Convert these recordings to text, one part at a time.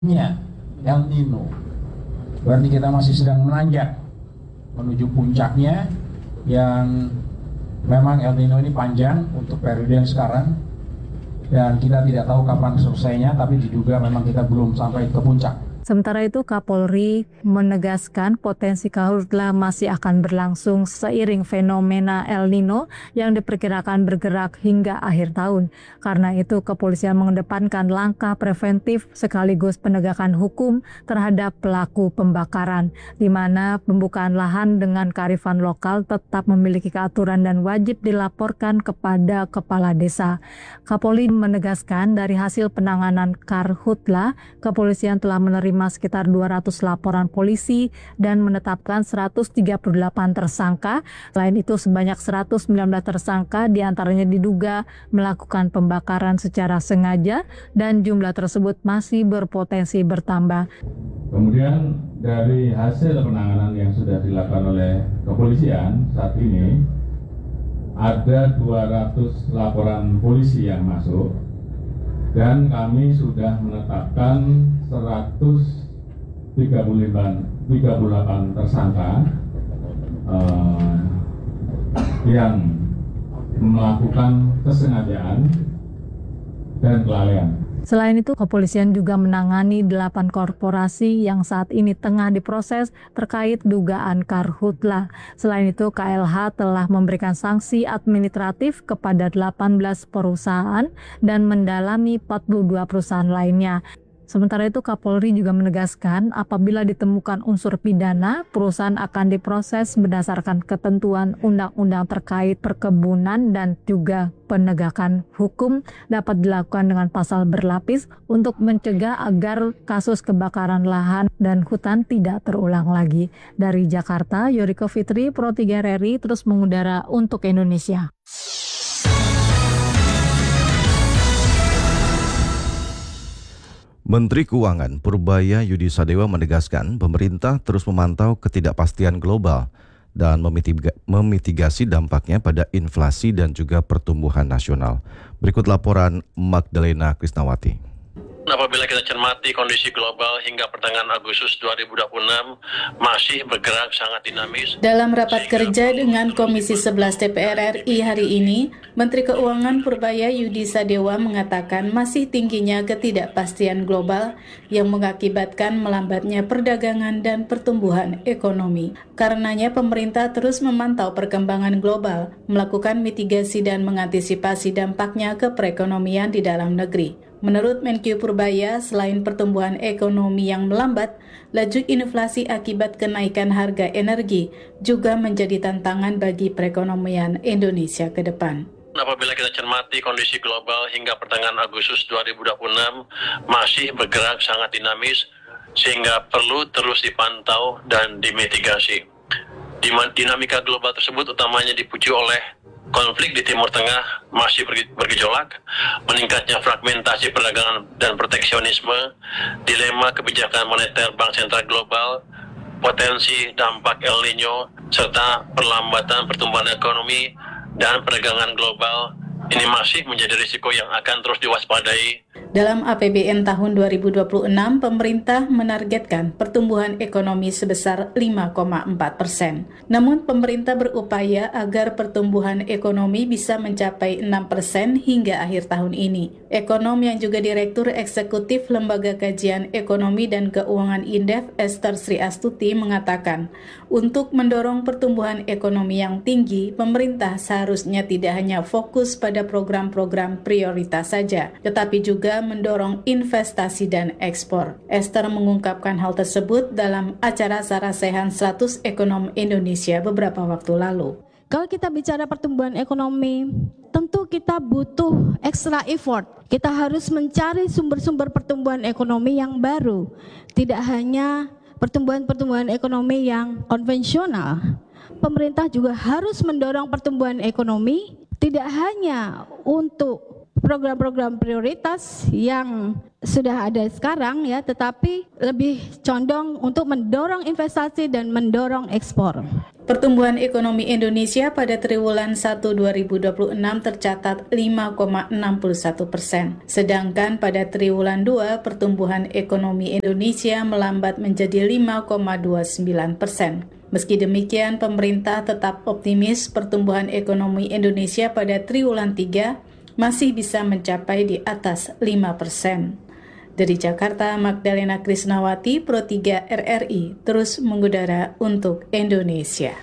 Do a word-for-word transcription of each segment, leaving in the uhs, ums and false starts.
El Nino. Berarti kita masih sedang menanjak menuju puncaknya, yang memang El Nino ini panjang untuk periode yang sekarang, dan kita tidak tahu kapan selesainya, tapi diduga memang kita belum sampai ke puncak. Sementara itu, Kapolri menegaskan potensi karhutla masih akan berlangsung seiring fenomena El Nino yang diperkirakan bergerak hingga akhir tahun. Karena itu, kepolisian mengedepankan langkah preventif sekaligus penegakan hukum terhadap pelaku pembakaran, di mana pembukaan lahan dengan kearifan lokal tetap memiliki keaturan dan wajib dilaporkan kepada kepala desa. Kapolri menegaskan dari hasil penanganan karhutla, kepolisian telah menerima sekitar dua ratus laporan polisi dan menetapkan seratus tiga puluh delapan tersangka. Selain itu, sebanyak seratus sembilan belas tersangka diantaranya diduga melakukan pembakaran secara sengaja dan jumlah tersebut masih berpotensi bertambah. Kemudian dari hasil penanganan yang sudah dilakukan oleh kepolisian saat ini, ada dua ratus laporan polisi yang masuk, dan kami sudah menetapkan seratus tiga puluh delapan tersangka uh, yang melakukan kesengajaan dan kelalaian. Selain itu, kepolisian juga menangani delapan korporasi yang saat ini tengah diproses terkait dugaan karhutla. Selain itu, K L H telah memberikan sanksi administratif kepada delapan belas perusahaan dan mendalami empat puluh dua perusahaan lainnya. Sementara itu, Kapolri juga menegaskan apabila ditemukan unsur pidana, perusahaan akan diproses berdasarkan ketentuan undang-undang terkait perkebunan dan juga penegakan hukum dapat dilakukan dengan pasal berlapis untuk mencegah agar kasus kebakaran lahan dan hutan tidak terulang lagi. Dari Jakarta, Yoriko Fitri, Pro tiga R R I terus mengudara untuk Indonesia. Menteri Keuangan Purbaya Yudi Sadewa menegaskan pemerintah terus memantau ketidakpastian global dan memitiga- memitigasi dampaknya pada inflasi dan juga pertumbuhan nasional. Berikut laporan Magdalena Krisnawati. Apabila kita cermati kondisi global hingga pertengahan Agustus dua ribu dua puluh enam masih bergerak sangat dinamis. Dalam rapat kerja dengan Komisi sebelas D P R R I hari ini, Menteri Keuangan Purbaya Yudi Sadewa mengatakan masih tingginya ketidakpastian global yang mengakibatkan melambatnya perdagangan dan pertumbuhan ekonomi. Karenanya pemerintah terus memantau perkembangan global, melakukan mitigasi dan mengantisipasi dampaknya ke perekonomian di dalam negeri. Menurut Menkyu Purbaya, selain pertumbuhan ekonomi yang melambat, laju inflasi akibat kenaikan harga energi juga menjadi tantangan bagi perekonomian Indonesia ke depan. Apabila kita cermati kondisi global hingga pertengahan Agustus dua ribu dua puluh enam masih bergerak sangat dinamis, sehingga perlu terus dipantau dan dimitigasi. Dinamika global tersebut utamanya dipicu oleh konflik di Timur Tengah masih bergejolak, meningkatnya fragmentasi perdagangan dan proteksionisme, dilema kebijakan moneter Bank Sentral Global, potensi dampak El Nino, serta perlambatan pertumbuhan ekonomi dan perdagangan global. Ini masih menjadi risiko yang akan terus diwaspadai. Dalam A P B N tahun dua ribu dua puluh enam, pemerintah menargetkan pertumbuhan ekonomi sebesar lima koma empat persen. Namun, pemerintah berupaya agar pertumbuhan ekonomi bisa mencapai enam persen hingga akhir tahun ini. Ekonom yang juga Direktur Eksekutif Lembaga Kajian Ekonomi dan Keuangan Indef, Esther Sri Astuti, mengatakan, untuk mendorong pertumbuhan ekonomi yang tinggi, pemerintah seharusnya tidak hanya fokus pada program-program prioritas saja, tetapi juga mendorong investasi dan ekspor. Esther mengungkapkan hal tersebut dalam acara Sarasehan seratus Ekonom Indonesia beberapa waktu lalu. Kalau kita bicara pertumbuhan ekonomi, tentu kita butuh extra effort. Kita harus mencari sumber-sumber pertumbuhan ekonomi yang baru. Tidak hanya pertumbuhan-pertumbuhan ekonomi yang konvensional. Pemerintah juga harus mendorong pertumbuhan ekonomi tidak hanya untuk program-program prioritas yang sudah ada sekarang ya, tetapi lebih condong untuk mendorong investasi dan mendorong ekspor. Pertumbuhan ekonomi Indonesia pada triwulan satu dua ribu dua puluh enam tercatat lima koma enam satu persen. Sedangkan pada triwulan dua, pertumbuhan ekonomi Indonesia melambat menjadi lima koma dua sembilan persen. Meski demikian, pemerintah tetap optimis pertumbuhan ekonomi Indonesia pada triwulan tiga masih bisa mencapai di atas lima persen. Dari Jakarta, Magdalena Krisnawati, Pro tiga R R I, terus mengudara untuk Indonesia.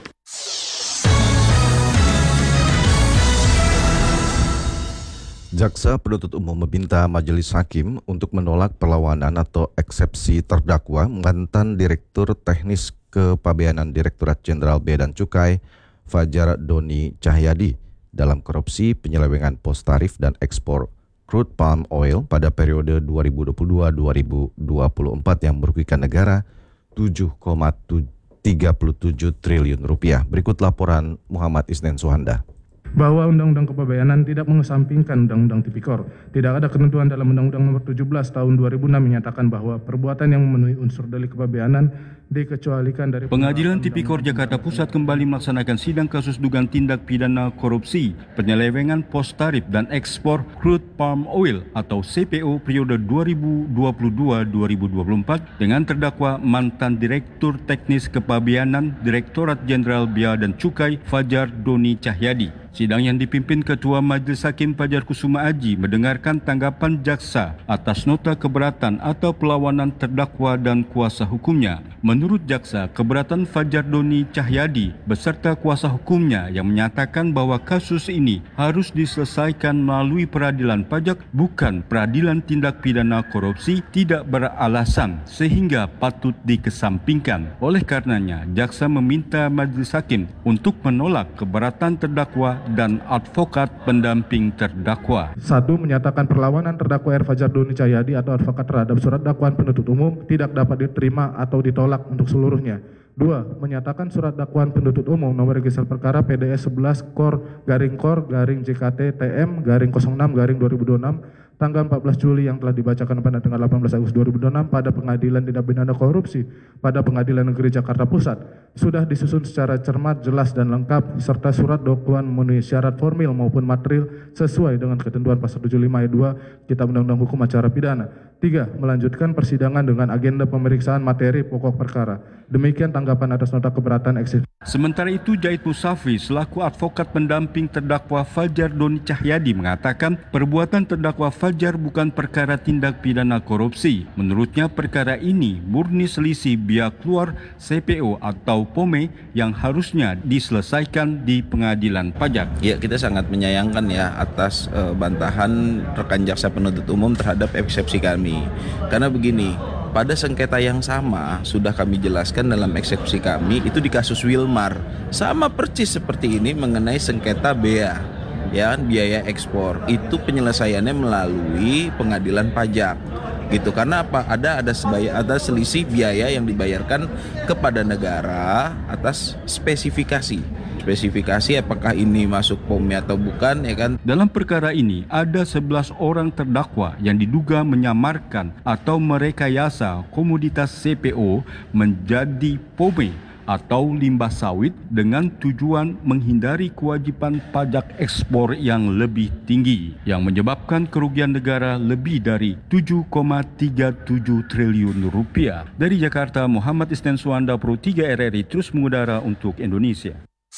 Jaksa penuntut umum meminta majelis hakim untuk menolak perlawanan atau eksepsi terdakwa mantan Direktur Teknis Kepabeanan Direktorat Jenderal Bea dan Cukai Fajar Doni Cahyadi dalam korupsi penyelewengan pos tarif dan ekspor crude palm oil pada periode dua ribu dua puluh dua sampai dua ribu dua puluh empat yang merugikan negara tujuh koma tiga tujuh triliun rupiah. Berikut laporan Muhammad Isnen Suhanda. Bahwa Undang-Undang Kepabeanan tidak mengesampingkan Undang-Undang Tipikor. Tidak ada ketentuan dalam Undang-Undang Nomor tujuh belas Tahun dua ribu enam menyatakan bahwa perbuatan yang memenuhi unsur delik kepabeanan dikecualikan dari Pengadilan Tipikor Jakarta Pusat kembali melaksanakan sidang kasus dugaan tindak pidana korupsi, penyelewengan pos tarif dan ekspor crude palm oil atau C P O periode dua ribu dua puluh dua sampai dua ribu dua puluh empat dengan terdakwa mantan Direktur Teknis Kepabeanan Direktorat Jenderal Bea dan Cukai Fajar Doni Cahyadi. Sidang yang dipimpin Ketua Majelis Hakim Fajar Kusuma Aji mendengarkan tanggapan jaksa atas nota keberatan atau perlawanan terdakwa dan kuasa hukumnya. Menurut jaksa, keberatan Fajar Doni Cahyadi beserta kuasa hukumnya yang menyatakan bahwa kasus ini harus diselesaikan melalui peradilan pajak bukan peradilan tindak pidana korupsi tidak beralasan sehingga patut dikesampingkan. Oleh karenanya, jaksa meminta Majelis Hakim untuk menolak keberatan terdakwa dan advokat pendamping terdakwa. Satu, menyatakan perlawanan terdakwa R. Fajar Doni Cahyadi atau advokat terhadap surat dakwaan penuntut umum tidak dapat diterima atau ditolak untuk seluruhnya. Dua, menyatakan surat dakwaan penuntut umum nomor register perkara P D S sebelas Kor garing Kor garing J K T T M garing nol enam garing dua ribu dua puluh enam tanggal empat belas Juli yang telah dibacakan pada tanggal delapan belas Agustus dua ribu dua puluh enam pada Pengadilan Tindak Pidana Korupsi pada Pengadilan Negeri Jakarta Pusat sudah disusun secara cermat, jelas dan lengkap serta surat dakwaan memenuhi syarat formil maupun material sesuai dengan ketentuan pasal tujuh puluh lima ayat dua Kitab Undang-Undang Hukum Acara Pidana. Tiga, melanjutkan persidangan dengan agenda pemeriksaan materi pokok perkara. Demikian tanggapan atas nota keberatan eksepsi. Sementara itu, Jahid Musafi selaku advokat pendamping terdakwa Fajar Doni Cahyadi mengatakan perbuatan terdakwa Fajar bukan perkara tindak pidana korupsi. Menurutnya perkara ini murni selisih biaya keluar C P O atau P O M E yang harusnya diselesaikan di pengadilan pajak. Ya, kita sangat menyayangkan ya atas uh, bantahan rekan jaksa penuntut umum terhadap eksepsi kami. Karena begini, pada sengketa yang sama sudah kami jelaskan dalam eksepsi kami itu di kasus Wilmar. Sama persis seperti ini mengenai sengketa bea, ya biaya ekspor. Itu penyelesaiannya melalui pengadilan pajak. Gitu, karena apa? Ada ada sebaya, ada selisih biaya yang dibayarkan kepada negara atas spesifikasi. Spesifikasi apakah ini masuk P O M E atau bukan, ya kan? Dalam perkara ini ada sebelas orang terdakwa yang diduga menyamarkan atau merekayasa komoditas C P O menjadi P O M E atau limbah sawit dengan tujuan menghindari kewajiban pajak ekspor yang lebih tinggi yang menyebabkan kerugian negara lebih dari tujuh koma tiga tujuh triliun rupiah. Dari Jakarta, Muhammad Isnen Suhanda, Pro tiga R R I, terus mengudara untuk Indonesia.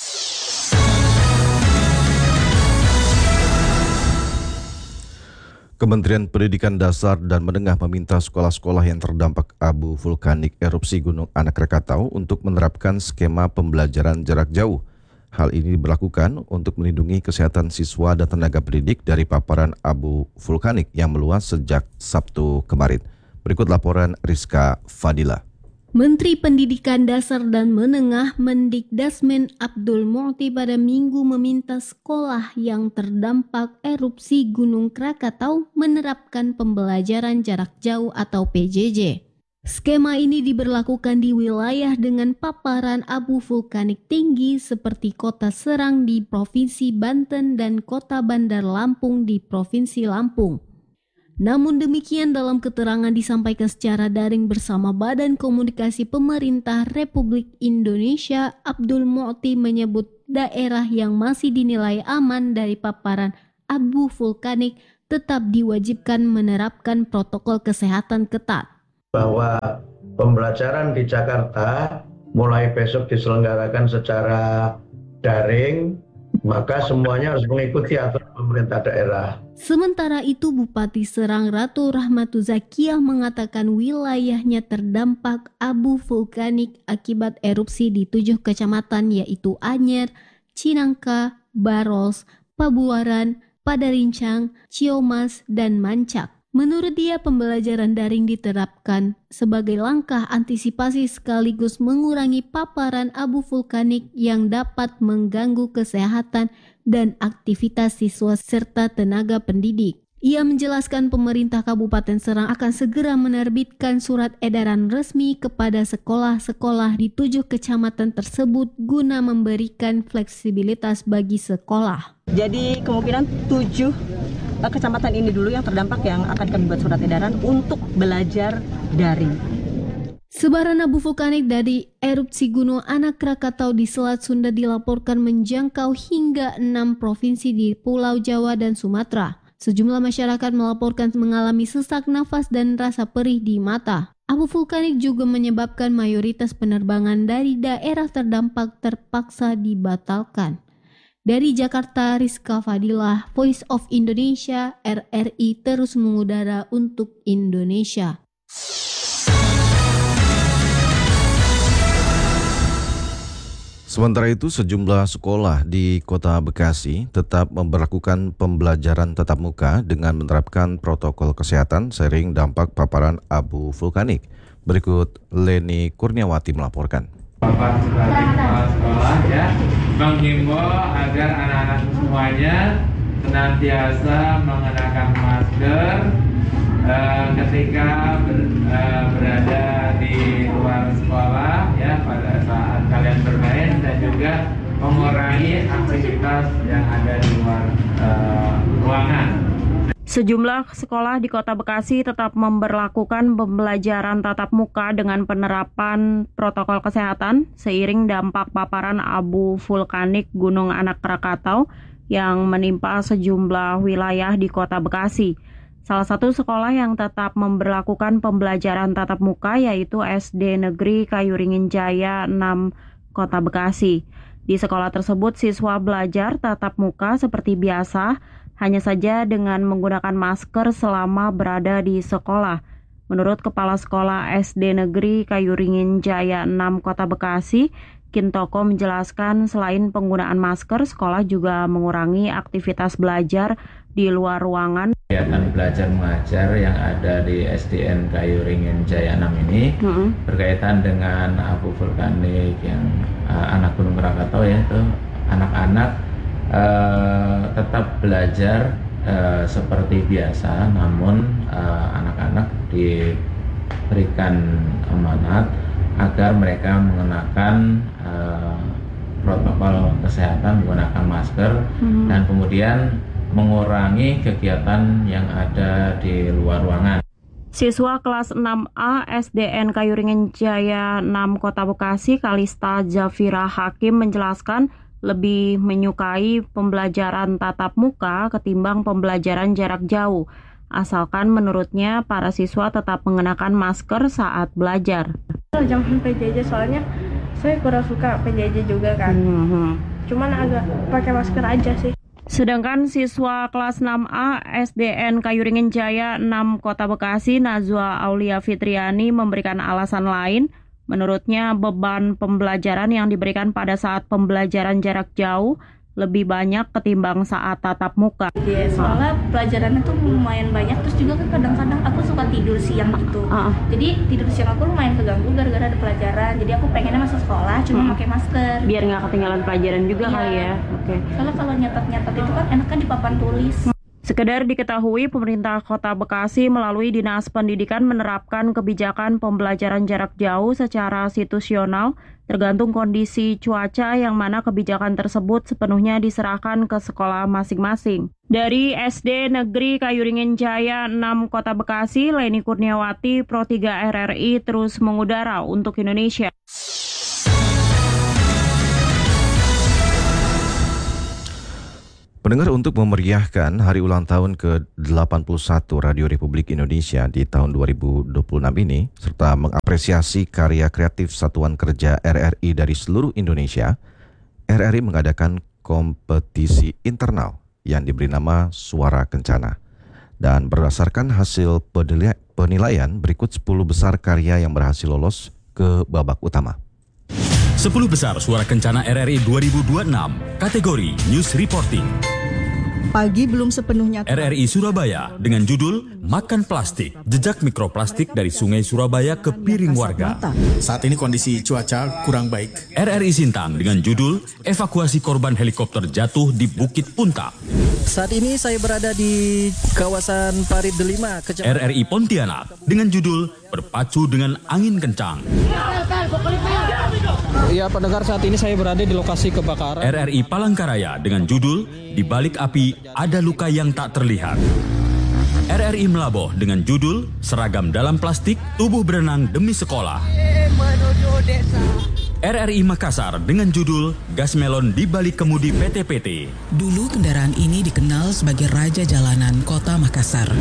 Kementerian Pendidikan Dasar dan Menengah meminta sekolah-sekolah yang terdampak abu vulkanik erupsi Gunung Anak Krakatau untuk menerapkan skema pembelajaran jarak jauh. Hal ini diberlakukan untuk melindungi kesehatan siswa dan tenaga pendidik dari paparan abu vulkanik yang meluas sejak Sabtu kemarin. Berikut laporan Rizka Fadila. Menteri Pendidikan Dasar dan Menengah Mendikdasmen Abdul Mu'ti pada Minggu meminta sekolah yang terdampak erupsi Gunung Krakatau menerapkan pembelajaran jarak jauh atau P J J. Skema ini diberlakukan di wilayah dengan paparan abu vulkanik tinggi seperti Kota Serang di Provinsi Banten dan Kota Bandar Lampung di Provinsi Lampung. Namun demikian, dalam keterangan disampaikan secara daring bersama Badan Komunikasi Pemerintah Republik Indonesia, Abdul Mu'ti menyebut daerah yang masih dinilai aman dari paparan abu vulkanik tetap diwajibkan menerapkan protokol kesehatan ketat. Bahwa pembelajaran di Jakarta mulai besok diselenggarakan secara daring, maka semuanya harus mengikuti aturan pemerintah daerah. Sementara itu, Bupati Serang Ratu Rahmatu Zakiyah mengatakan wilayahnya terdampak abu vulkanik akibat erupsi di tujuh kecamatan yaitu Anyer, Cinangka, Baros, Pabuaran, Padarincang, Ciomas, dan Mancak. Menurut dia, pembelajaran daring diterapkan sebagai langkah antisipasi sekaligus mengurangi paparan abu vulkanik yang dapat mengganggu kesehatan dan aktivitas siswa serta tenaga pendidik. Ia menjelaskan pemerintah Kabupaten Serang akan segera menerbitkan surat edaran resmi kepada sekolah-sekolah di tujuh kecamatan tersebut guna memberikan fleksibilitas bagi sekolah. Jadi kemungkinan tujuh kecamatan ini dulu yang terdampak yang akan kami buat surat edaran untuk belajar daring. Sebaran abu vulkanik dari erupsi Gunung Anak Krakatau di Selat Sunda dilaporkan menjangkau hingga enam provinsi di Pulau Jawa dan Sumatera. Sejumlah masyarakat melaporkan mengalami sesak nafas dan rasa perih di mata. Abu vulkanik juga menyebabkan mayoritas penerbangan dari daerah terdampak terpaksa dibatalkan. Dari Jakarta, Rizka Fadilah, Voice of Indonesia, R R I terus mengudara untuk Indonesia. Sementara itu, sejumlah sekolah di Kota Bekasi tetap memberlakukan pembelajaran tatap muka dengan menerapkan protokol kesehatan seiring dampak paparan abu vulkanik. Berikut Leni Kurniawati melaporkan. Bapak sebagai kepala sekolah ya menghimbau agar anak-anak semuanya senantiasa mengenakan masker uh, ketika ber, uh, berada di luar sekolah ya pada saat kalian bermain dan juga mengurangi aktivitas yang ada di luar uh, ruangan. Sejumlah sekolah di Kota Bekasi tetap memberlakukan pembelajaran tatap muka dengan penerapan protokol kesehatan seiring dampak paparan abu vulkanik Gunung Anak Krakatau yang menimpa sejumlah wilayah di Kota Bekasi. Salah satu sekolah yang tetap memberlakukan pembelajaran tatap muka yaitu S D Negeri Kayuringin Jaya enam Kota Bekasi. Di sekolah tersebut siswa belajar tatap muka seperti biasa, hanya saja dengan menggunakan masker selama berada di sekolah. Menurut Kepala Sekolah S D Negeri Kayuringin Jaya enam Kota Bekasi, Kintoko menjelaskan selain penggunaan masker, sekolah juga mengurangi aktivitas belajar di luar ruangan. Kegiatan belajar mengajar yang ada di S D N Kayuringin Jaya enam ini hmm. berkaitan dengan abu vulkanik yang uh, anak Gunung Krakatau ya, itu anak-anak Uh, tetap belajar uh, seperti biasa, namun uh, anak-anak diberikan amanat agar mereka mengenakan uh, protokol kesehatan, menggunakan masker hmm. dan kemudian mengurangi kegiatan yang ada di luar ruangan. Siswa kelas enam A S D N Kayuringin Jaya enam Kota Bekasi, Kalista Jafira Hakim menjelaskan lebih menyukai pembelajaran tatap muka ketimbang pembelajaran jarak jauh, asalkan menurutnya para siswa tetap mengenakan masker saat belajar. Jangan P J J, soalnya saya kurang suka P J J juga kan, hmm. cuman agak pakai masker aja sih. Sedangkan siswa kelas enam A S D N Kayuringin Jaya enam Kota Bekasi, Nazwa Aulia Fitriani memberikan alasan lain. Menurutnya beban pembelajaran yang diberikan pada saat pembelajaran jarak jauh lebih banyak ketimbang saat tatap muka. Iya, soalnya pelajarannya tuh lumayan banyak, terus juga kan kadang-kadang aku suka tidur siang gitu. Uh. Jadi tidur siang aku lumayan keganggu gara-gara ada pelajaran. Jadi aku pengennya masuk sekolah cuma hmm. pakai masker. Biar nggak ketinggalan pelajaran juga iya. kali ya. Oke. Okay. Soalnya kalau nyatet-nyatet itu kan enak kan di papan tulis. Sekedar diketahui, pemerintah Kota Bekasi melalui Dinas Pendidikan menerapkan kebijakan pembelajaran jarak jauh secara situasional tergantung kondisi cuaca, yang mana kebijakan tersebut sepenuhnya diserahkan ke sekolah masing-masing. Dari S D Negeri Kayuringin Jaya enam Kota Bekasi, Leni Kurniawati, Pro tiga R R I terus mengudara untuk Indonesia. Pendengar, untuk memeriahkan hari ulang tahun ke delapan puluh satu Radio Republik Indonesia di tahun dua ribu dua puluh enam ini, serta mengapresiasi karya kreatif Satuan Kerja R R I dari seluruh Indonesia, R R I mengadakan kompetisi internal yang diberi nama Suara Kencana. Dan berdasarkan hasil penilaian, berikut sepuluh besar karya yang berhasil lolos ke babak utama. sepuluh besar Suara Kencana R R I dua ribu dua puluh enam, kategori News Reporting. Pagi belum sepenuhnya. R R I Surabaya dengan judul Makan Plastik, jejak mikroplastik dari Sungai Surabaya ke piring warga. Saat ini kondisi cuaca kurang baik. R R I Sintang dengan judul Evakuasi Korban Helikopter Jatuh di Bukit Punta. Saat ini saya berada di kawasan Parit Delima, Kecamatan. R R I Pontianak dengan judul Berpacu dengan Angin Kencang. Ya, pendengar, saat ini saya berada di lokasi kebakaran. R R I Palangkaraya dengan judul Di Balik Api Ada Luka Yang Tak Terlihat. R R I Melaboh dengan judul Seragam Dalam Plastik, Tubuh Berenang Demi Sekolah. R R I Makassar dengan judul Gas Melon di Balik Kemudi P T P T. Dulu kendaraan ini dikenal sebagai Raja Jalanan Kota Makassar.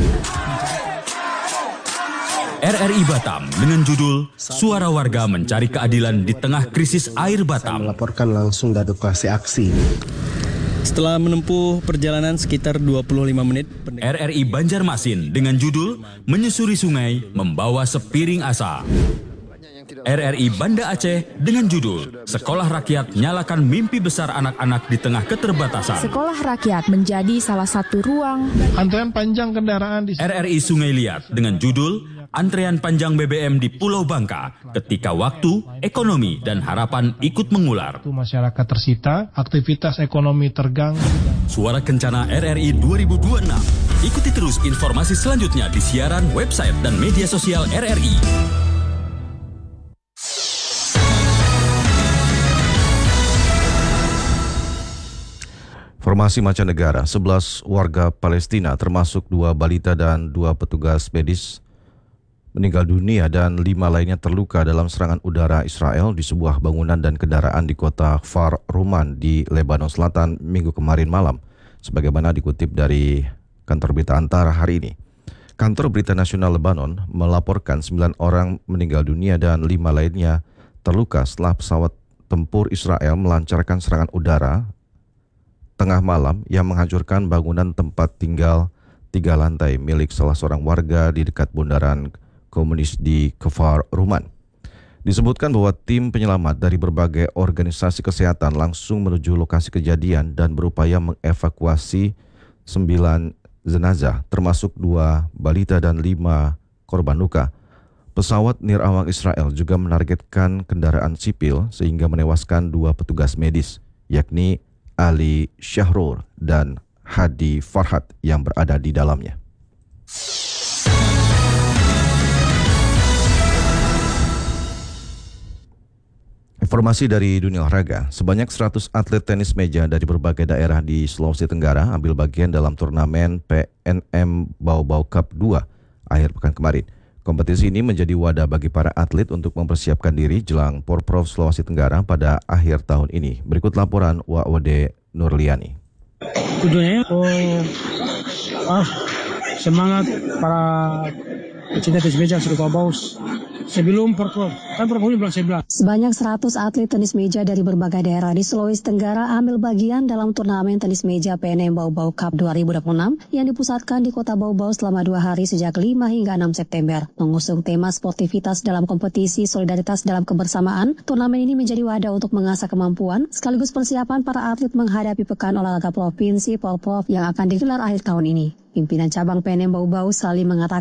R R I Batam dengan judul Suara Warga Mencari Keadilan di Tengah Krisis Air Batam. Melaporkan langsung dari lokasi aksi. Setelah menempuh perjalanan sekitar dua puluh lima menit, R R I Banjarmasin dengan judul Menyusuri Sungai Membawa Sepiring Asa. R R I Banda Aceh dengan judul Sekolah Rakyat Nyalakan Mimpi Besar Anak-anak di Tengah Keterbatasan. Sekolah rakyat menjadi salah satu ruang. Antrean panjang kendaraan di R R I Sungai Liat dengan judul Antrean panjang B B M di Pulau Bangka ketika waktu, ekonomi, dan harapan ikut mengular. Masyarakat tersita, aktivitas ekonomi terganggu. Suara Kencana R R I dua ribu dua puluh enam. Ikuti terus informasi selanjutnya di siaran, website, dan media sosial R R I. Informasi mancanegara, sebelas warga Palestina termasuk dua balita dan dua petugas medis meninggal dunia dan lima lainnya terluka dalam serangan udara Israel di sebuah bangunan dan kendaraan di kota Kfar Ruman di Lebanon Selatan minggu kemarin malam, sebagaimana dikutip dari kantor berita Antara hari ini. Kantor Berita Nasional Lebanon melaporkan sembilan orang meninggal dunia dan lima lainnya terluka setelah pesawat tempur Israel melancarkan serangan udara tengah malam yang menghancurkan bangunan tempat tinggal tiga lantai milik salah seorang warga di dekat bundaran komunis di Kfar Ruman. Disebutkan bahwa tim penyelamat dari berbagai organisasi kesehatan langsung menuju lokasi kejadian dan berupaya mengevakuasi sembilan jenazah, termasuk dua balita dan lima korban luka. Pesawat nirawak Israel juga menargetkan kendaraan sipil sehingga menewaskan dua petugas medis, yakni Ali Syahrur dan Hadi Farhat yang berada di dalamnya. Informasi dari dunia olahraga, sebanyak seratus atlet tenis meja dari berbagai daerah di Sulawesi Tenggara ambil bagian dalam turnamen P N M Bau-Bau Cup dua akhir pekan kemarin. Kompetisi ini menjadi wadah bagi para atlet untuk mempersiapkan diri jelang Porprov Sulawesi Tenggara pada akhir tahun ini. Berikut laporan Wawode Nurliani. Tujuannya oh, ah, semangat para pecinta tenis meja sudah baus sebelum Porprov. Kan Porprov bulan sebelas. Sebanyak seratus atlet tenis meja dari berbagai daerah di Sulawesi Tenggara ambil bagian dalam turnamen tenis meja P N M Bau-Bau Cup dua ribu dua puluh enam yang dipusatkan di Kota Bau-Bau selama dua hari sejak lima hingga enam September. Mengusung tema sportivitas dalam kompetisi solidaritas dalam kebersamaan, turnamen ini menjadi wadah untuk mengasah kemampuan sekaligus persiapan para atlet menghadapi Pekan Olahraga Provinsi Porprov yang akan digelar akhir tahun ini. Pimpinan cabang P N M Bau-Bau Salim mengatakan,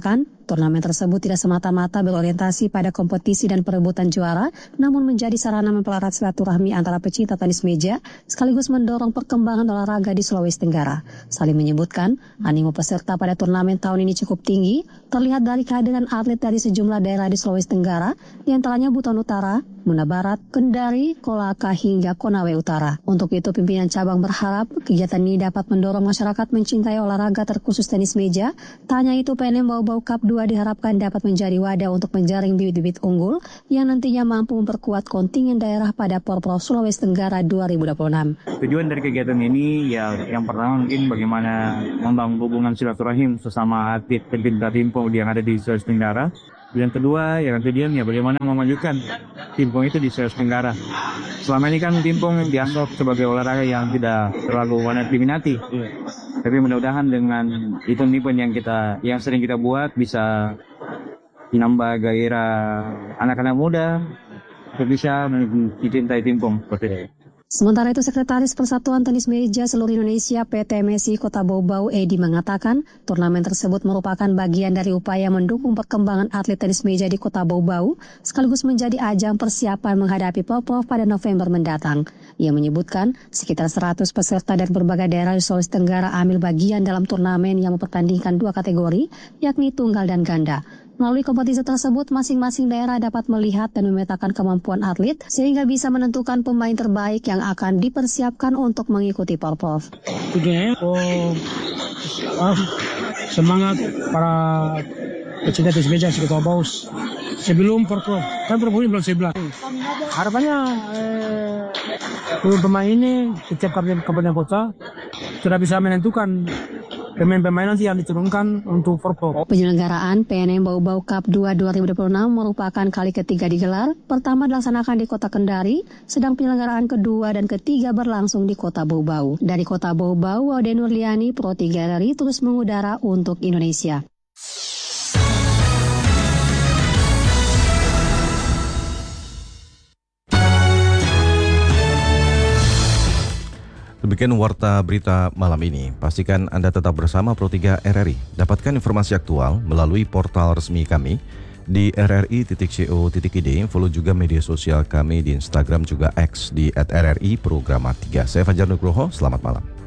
Turnamen tersebut tidak semata-mata berorientasi pada kompetisi dan perebutan juara, namun menjadi sarana mempererat silaturahmi antara pecinta tenis meja, sekaligus mendorong perkembangan olahraga di Sulawesi Tenggara. Salim menyebutkan, animo peserta pada turnamen tahun ini cukup tinggi, terlihat dari kehadiran atlet dari sejumlah daerah di Sulawesi Tenggara, di antaranya Buton Utara, Muna Barat, Kendari, Kolaka, hingga Konawe Utara. Untuk itu, pimpinan cabang berharap kegiatan ini dapat mendorong masyarakat mencintai olahraga terkhusus tenis meja. Tak hanya itu, P N M Bau-Bau Cup dua diharapkan dapat menjadi wadah untuk menjaring bibit-bibit unggul yang nantinya mampu memperkuat kontingen daerah pada Porprov Sulawesi Tenggara dua ribu dua puluh enam. Tujuan dari kegiatan ini ya yang pertama mungkin bagaimana membangun hubungan silaturahim sesama atlet pencinta timpong yang ada di Sulawesi Tenggara. Yang kedua, yang kemudian ya bagaimana memajukan timpong itu di Sulawesi Tenggara. Selama ini kan timpong dianggap sebagai olahraga yang tidak terlalu banyak diminati. Tapi mudah-mudahan dengan event-event yang kita yang sering kita buat bisa menambah gairah anak-anak muda untuk bisa mencintai timpong seperti itu. Sementara itu, Sekretaris Persatuan Tenis Meja Seluruh Indonesia P T M S I Kota Bau-Bau Edi mengatakan, turnamen tersebut merupakan bagian dari upaya mendukung perkembangan atlet tenis meja di Kota Bau-Bau, sekaligus menjadi ajang persiapan menghadapi Porprov pada November mendatang. Ia menyebutkan, sekitar seratus peserta dari berbagai daerah di Sulawesi Tenggara ambil bagian dalam turnamen yang mempertandingkan dua kategori, yakni tunggal dan ganda. Melalui kompetisi tersebut, masing-masing daerah dapat melihat dan memetakan kemampuan atlet sehingga bisa menentukan pemain terbaik yang akan dipersiapkan untuk mengikuti Porprov. Tujuannya oh, ah, semangat para pecinta tenis meja di Kota Bau sebelum Porprov. Kan Porprov ini belum sebelas. Harapannya eh, pemain ini setiap kabupaten kota sudah bisa menentukan pemain-pemain nanti yang diturunkan untuk Porprov. Penyelenggaraan P N M Bau-Bau Cup dua dua ribu dua puluh enam merupakan kali ketiga digelar. Pertama dilaksanakan di Kota Kendari, sedang penyelenggaraan kedua dan ketiga berlangsung di Kota Bau-Bau. Dari Kota Bau-Bau, Wade Nurliani, Pro tiga R R I terus mengudara untuk Indonesia. Demikian warta berita malam ini. Pastikan Anda tetap bersama Pro tiga R R I. Dapatkan informasi aktual melalui portal resmi kami di r r i titik co titik i d. Follow juga media sosial kami di Instagram juga X di at r r i programa tiga. Saya Fajar Nugroho, selamat malam.